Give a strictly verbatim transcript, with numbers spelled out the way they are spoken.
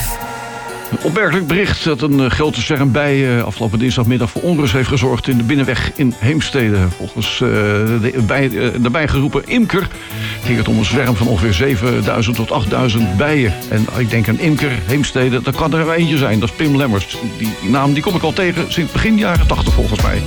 Live. Een opmerkelijk bericht dat een grote zwerm bijen afgelopen dinsdagmiddag voor onrust heeft gezorgd in de binnenweg in Heemstede. Volgens uh, de, bij, uh, de bijgeroepen imker ging het om een zwerm van ongeveer zevenduizend tot achtduizend bijen. En ik denk een imker, Heemstede, dat kan er eentje zijn. Dat is Pim Lemmers. Die naam die kom ik al tegen sinds begin jaren tachtig volgens mij.